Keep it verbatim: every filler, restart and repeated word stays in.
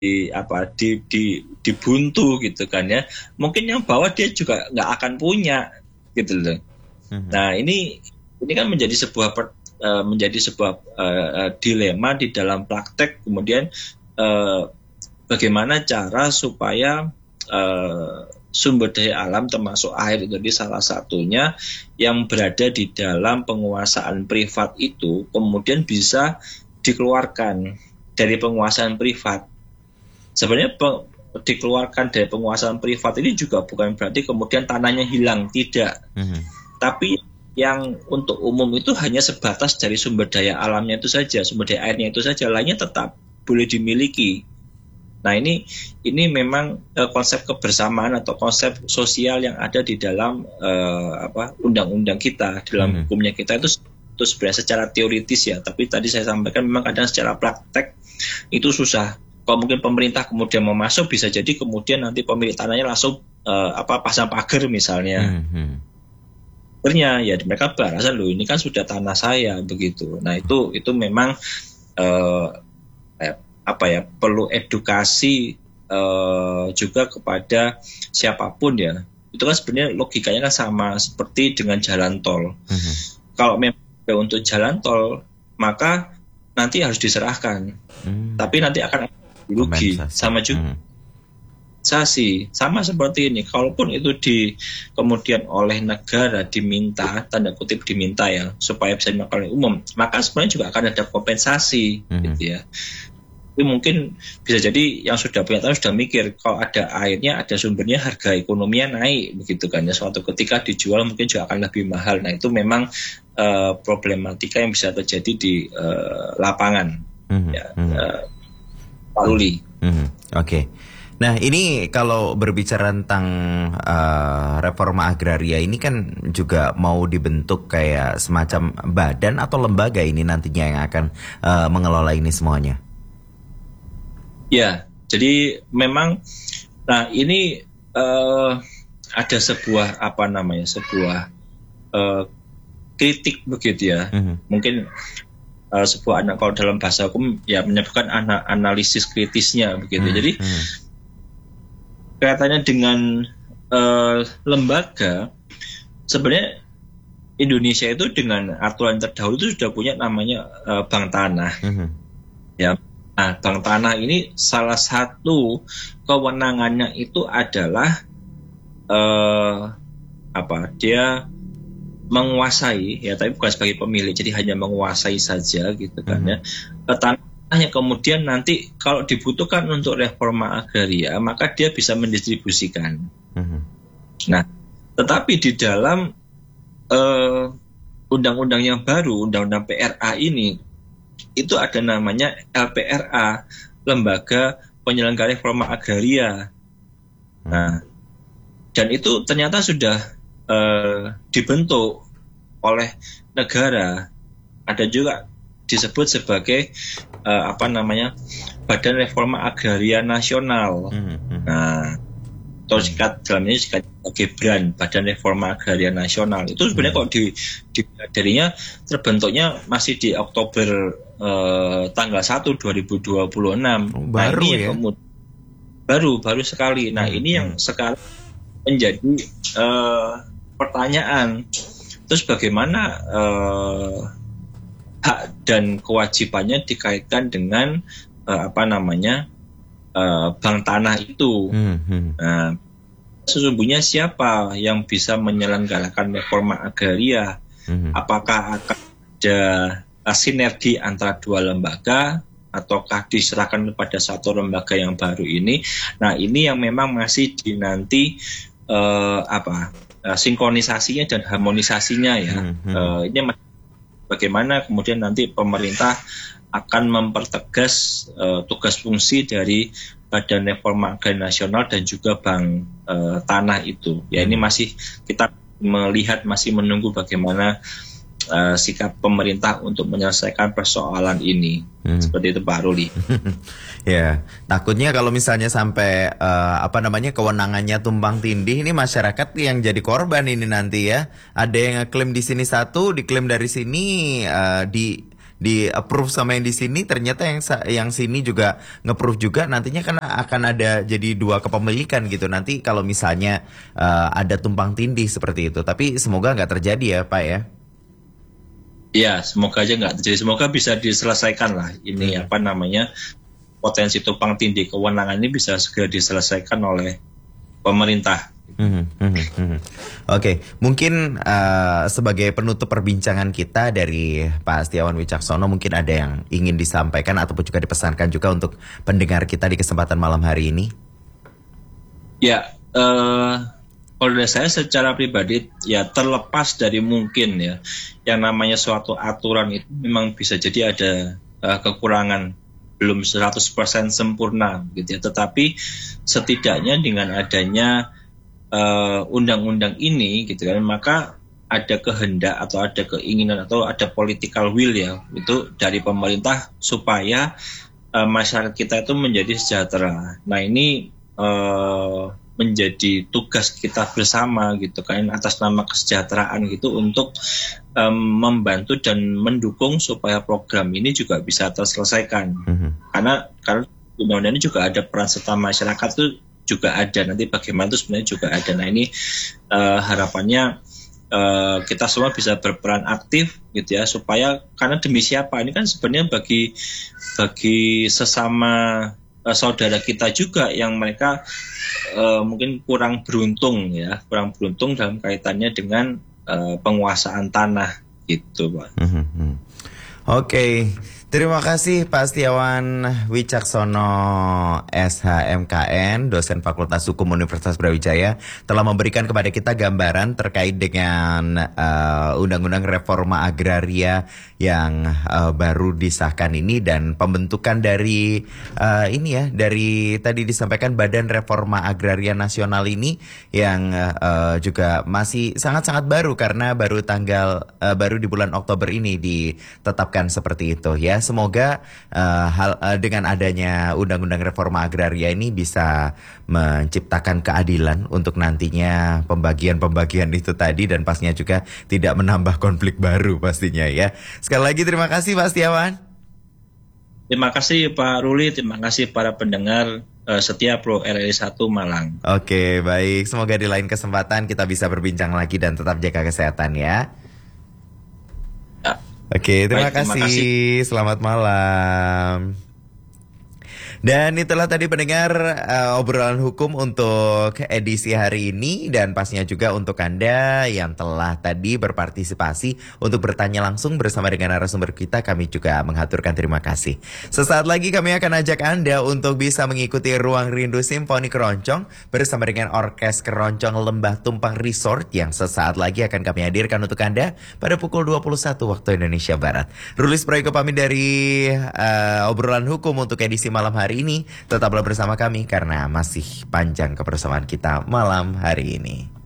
di apa di di dibuntu gitu kan ya, mungkin yang bawah dia juga nggak akan punya gitu loh. Mm-hmm. Nah ini ini kan menjadi sebuah per, uh, menjadi sebuah uh, dilema di dalam praktek. Kemudian uh, bagaimana cara supaya uh, sumber daya alam termasuk air itu di salah satunya yang berada di dalam penguasaan privat itu kemudian bisa dikeluarkan dari penguasaan privat. Sebenarnya pe- dikeluarkan dari penguasaan privat ini juga bukan berarti kemudian tanahnya hilang, tidak. Mm-hmm. Tapi yang untuk umum itu hanya sebatas dari sumber daya alamnya itu saja, sumber daya airnya itu saja, lainnya tetap boleh dimiliki. Nah ini ini memang uh, konsep kebersamaan atau konsep sosial yang ada di dalam uh, apa undang-undang kita, dalam mm-hmm. hukumnya kita itu itu sebenarnya secara teoritis ya. Tapi tadi saya sampaikan memang kadang secara praktek itu susah. Kalau mungkin pemerintah kemudian mau masuk, bisa jadi kemudian nanti pemilik tanahnya langsung uh, apa pasang pagar misalnya. Mm-hmm. Akhirnya ya mereka beralasan loh ini kan sudah tanah saya begitu. Nah itu itu memang uh, apa ya perlu edukasi uh, juga kepada siapapun ya. Itu kan sebenarnya logikanya kan sama seperti dengan jalan tol. Mm-hmm. Kalau memang untuk jalan tol maka nanti harus diserahkan. Mm. Tapi nanti akan rugi sama juga sasi hmm. sama seperti ini. Kalaupun itu di kemudian oleh negara diminta, tanda kutip diminta ya supaya bisa dimakan oleh umum, maka sebenarnya juga akan ada kompensasi hmm. gitu ya. Itu mungkin bisa jadi yang sudah punya tanah sudah mikir kalau ada airnya, ada sumbernya, harga ekonominya naik begitu kan ya. Suatu ketika dijual mungkin juga akan lebih mahal. Nah itu memang uh, problematika yang bisa terjadi di uh, lapangan hmm. ya. Hmm. Uh, Pak Ruli. Hmm, Oke. Okay. Nah ini kalau berbicara tentang uh, reforma agraria ini kan juga mau dibentuk kayak semacam badan atau lembaga ini nantinya yang akan uh, mengelola ini semuanya. Ya, jadi memang, nah ini uh, ada sebuah apa namanya sebuah uh, kritik begitu ya. Hmm. Mungkin Uh, sebuah anak kalau dalam bahasa hukum ya menyebutkan ana- analisis kritisnya begitu. Hmm, Jadi hmm. kaitannya dengan uh, lembaga, sebenarnya Indonesia itu dengan aturan terdahulu itu sudah punya namanya uh, Bank Tanah. Hmm. Ya, nah Bank Tanah ini salah satu kewenangannya itu adalah uh, apa dia menguasai ya, tapi bukan sebagai pemilik, jadi hanya menguasai saja gitu kan ya. Tanahnya kemudian nanti kalau dibutuhkan untuk reforma agraria maka dia bisa mendistribusikan. Mm-hmm. Nah, tetapi di dalam uh, undang-undang yang baru, undang-undang P R A ini itu ada namanya L P R A, Lembaga Penyelenggara Reforma Agraria. Nah, dan itu ternyata sudah Uh, dibentuk oleh negara, ada juga disebut sebagai uh, apa namanya Badan Reforma Agraria Nasional. Mm-hmm. Nah, atau singkat dalamnya singkat Gebran, Badan Reforma Agraria Nasional. Itu sebenarnya mm-hmm. kok di, di darinya terbentuknya masih di Oktober uh, tanggal satu dua ribu dua puluh enam. Oh, baru nah, ini ya? Kemud- baru baru sekali. Nah, mm-hmm. ini yang sekarang menjadi uh, pertanyaan, terus bagaimana uh, hak dan kewajibannya dikaitkan dengan uh, apa namanya uh, bank tanah itu. Hmm. Nah, sesungguhnya siapa yang bisa menyelenggarakan reforma agraria? Hmm. Apakah akan ada uh, sinergi antara dua lembaga ataukah diserahkan kepada satu lembaga yang baru ini? Nah, ini yang memang masih dinanti uh, apa? sinkronisasinya dan harmonisasinya ya. Hmm, hmm. Uh, ini bagaimana kemudian nanti pemerintah akan mempertegas uh, tugas fungsi dari Badan Reforma Agraria Nasional dan juga Bank uh, Tanah itu. Ya, ini masih kita melihat, masih menunggu bagaimana uh, sikap pemerintah untuk menyelesaikan persoalan ini. Hmm. Seperti itu Pak Ruli. Ya, takutnya kalau misalnya sampai uh, apa namanya kewenangannya tumpang tindih, ini masyarakat yang jadi korban ini nanti ya. Ada yang ngeklaim di sini satu, diklaim dari sini uh, di di approve sama yang di sini, ternyata yang yang sini juga nge-approve juga, nantinya kan akan ada jadi dua kepemilikan gitu. Nanti kalau misalnya uh, ada tumpang tindih seperti itu. Tapi semoga nggak terjadi ya Pak ya. Ya, semoga aja nggak terjadi. Semoga bisa diselesaikan lah ini hmm. apa namanya potensi tumpang tindih kewenangan ini bisa segera diselesaikan oleh pemerintah. Hmm, hmm, hmm. Oke, okay. Mungkin uh, sebagai penutup perbincangan kita dari Pak Setiawan Wicaksono, mungkin ada yang ingin disampaikan ataupun juga dipesankan juga untuk pendengar kita di kesempatan malam hari ini. Ya, uh, kalau dari saya secara pribadi ya terlepas dari mungkin ya yang namanya suatu aturan itu memang bisa jadi ada uh, kekurangan, belum seratus persen sempurna gitu ya. Tetapi setidaknya dengan adanya Uh, undang-undang ini gitu kan, maka ada kehendak atau ada keinginan atau ada political will ya itu dari pemerintah supaya uh, masyarakat kita itu menjadi sejahtera. Nah ini uh, menjadi tugas kita bersama gitu kan atas nama kesejahteraan gitu untuk um, membantu dan mendukung supaya program ini juga bisa terselesaikan. Mm-hmm. Karena karena undang-undang ini juga ada peran serta masyarakat tuh juga ada, nanti bagaimana itu sebenarnya juga ada. Nah ini uh, harapannya uh, kita semua bisa berperan aktif gitu ya, supaya karena demi siapa ini kan sebenarnya bagi bagi sesama uh, saudara kita juga yang mereka uh, mungkin kurang beruntung ya, kurang beruntung dalam kaitannya dengan uh, penguasaan tanah gitu Pak. Mm-hmm. Oke. Okay. Terima kasih Pak Setiawan Wicaksono S H M K N, dosen Fakultas Hukum Universitas Brawijaya, telah memberikan kepada kita gambaran terkait dengan uh, Undang-Undang Reforma Agraria yang uh, baru disahkan ini dan pembentukan dari uh, ini ya, dari tadi disampaikan Badan Reforma Agraria Nasional ini yang uh, juga masih sangat-sangat baru karena baru tanggal uh, baru di bulan Oktober ini ditetapkan seperti itu ya. Semoga uh, hal uh, dengan adanya Undang-Undang Reforma Agraria ini bisa menciptakan keadilan untuk nantinya pembagian-pembagian itu tadi dan pastinya juga tidak menambah konflik baru pastinya ya. Sekali lagi terima kasih Pak Setiawan. Terima kasih Pak Ruli, terima kasih para pendengar uh, setia Pro R R I satu Malang. Oke, baik. Semoga di lain kesempatan kita bisa berbincang lagi dan tetap jaga kesehatan ya. Ya. Oke, terima, Baik, terima kasih. kasih. Selamat malam. Dan itulah tadi pendengar uh, obrolan hukum untuk edisi hari ini dan pastinya juga untuk Anda yang telah tadi berpartisipasi untuk bertanya langsung bersama dengan narasumber kita, kami juga mengaturkan terima kasih. Sesaat lagi kami akan ajak Anda untuk bisa mengikuti Ruang Rindu Simfoni Keroncong bersama dengan Orkes Keroncong Lembah Tumpang Resort yang sesaat lagi akan kami hadirkan untuk Anda pada pukul dua puluh satu waktu Indonesia Barat. Rulis Proyeko pamit dari uh, obrolan hukum untuk edisi malam hari ini. Tetaplah bersama kami karena masih panjang kebersamaan kita malam hari ini.